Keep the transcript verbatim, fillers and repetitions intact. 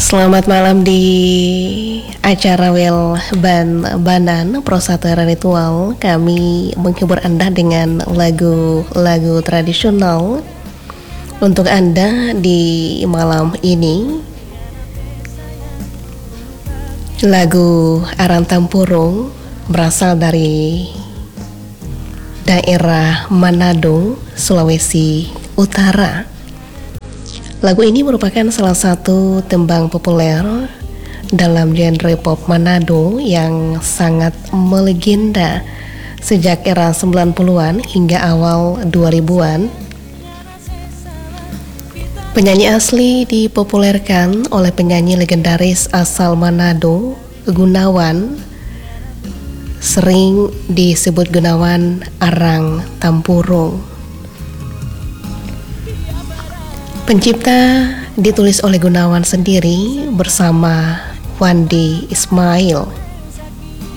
Selamat malam di acara Wel Ban Banan Prosatera Ritual. Kami menghibur Anda dengan lagu-lagu tradisional untuk Anda di malam ini. Lagu Arang Tampurung berasal dari daerah Manado, Sulawesi Utara. Lagu ini merupakan salah satu tembang populer dalam genre pop Manado yang sangat melegenda sejak era sembilan puluhan hingga awal dua ribuan. Penyanyi asli dipopulerkan oleh penyanyi legendaris asal Manado, Gunawan, sering disebut Gunawan Arang Tampurung. Pencipta ditulis oleh Gunawan sendiri bersama Wandi Ismail.